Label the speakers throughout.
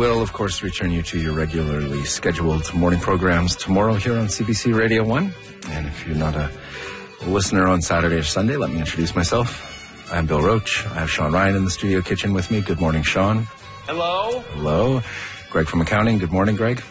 Speaker 1: will, of course, return you to your regularly scheduled morning programs tomorrow here on CBC Radio 1. And if you're not a listener on Saturday or Sunday, let me introduce myself. I'm Bill Roach. I have Sean Ryan in the studio kitchen with me. Good morning, Sean.
Speaker 2: Hello.
Speaker 1: Hello. Greg from accounting. Good morning, Greg.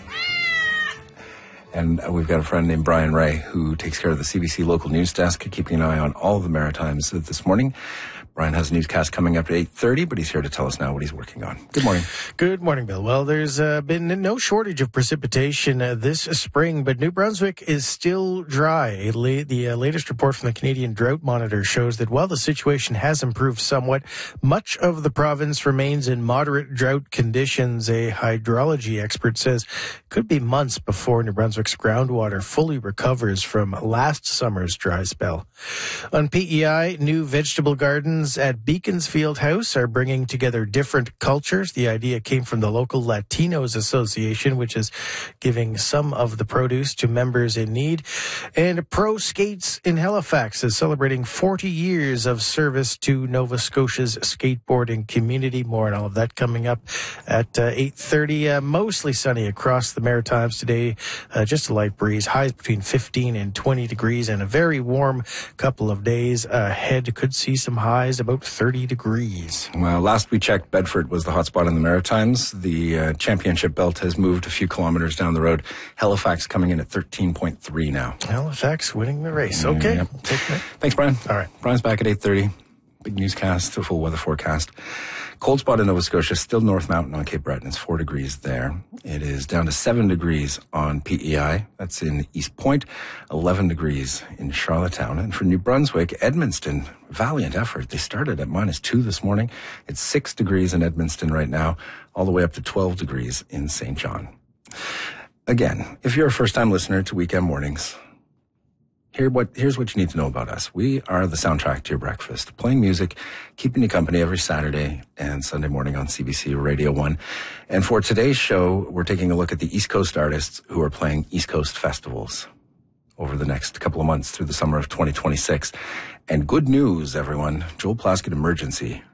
Speaker 1: And we've got a friend named Brian Ray who takes care of the CBC local news desk, keeping an eye on all of the Maritimes this morning. Brian has a newscast coming up at 8:30, but he's here to tell us now what he's working on. Good morning.
Speaker 3: Good morning, Bill. Well, there's been no shortage of precipitation this spring, but New Brunswick is still dry. The latest report from the Canadian Drought Monitor shows that while the situation has improved somewhat, much of the province remains in moderate drought conditions. A hydrology expert says it could be months before New Brunswick's groundwater fully recovers from last summer's dry spell. On PEI, new vegetable gardens at Beaconsfield House are bringing together different cultures. The idea came from the local Latinos Association, which is giving some of the produce to members in need. And Pro Skates in Halifax is celebrating 40 years of service to Nova Scotia's skateboarding community. More on all of that coming up at 8:30. Mostly sunny across the Maritimes today. Just a light breeze. Highs between 15 and 20 degrees and a very warm couple of days ahead. Could see some highs about 30 degrees.
Speaker 1: Well, last we checked, Bedford was the hotspot in the Maritimes. The championship belt has moved a few kilometers down the road. Halifax coming in at 13.3 now.
Speaker 3: Halifax winning the race. Okay.
Speaker 1: Yep. Thanks, Brian.
Speaker 3: All right.
Speaker 1: Brian's back at 8:30. Big newscast, a full weather forecast. Cold spot in Nova Scotia, still North Mountain on Cape Breton. It's 4 degrees there. It is down to 7 degrees on PEI. That's in East Point. 11 degrees in Charlottetown. And for New Brunswick, Edmundston, valiant effort. They started at -2 this morning. It's 6 degrees in Edmundston right now, all the way up to 12 degrees in St. John. Again, if you're a first-time listener to Weekend Mornings, here's what you need to know about us. We are the soundtrack to your breakfast, playing music, keeping you company every Saturday and Sunday morning on CBC Radio 1. And for today's show, we're taking a look at the East Coast artists who are playing East Coast festivals over the next couple of months through the summer of 2026. And good news, everyone, Joel Plaskett Emergency